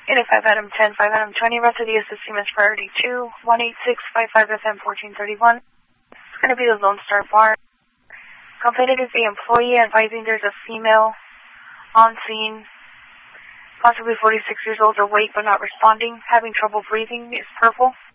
85 Adam 10, 5 Adam 20, rest of the assist team is priority 2, 18655 FM 1431. It's going to be the Lone Star Bar. Complainant is the employee advising there's a female on scene, possibly 46 years old, awake but not responding, having trouble breathing, is purple.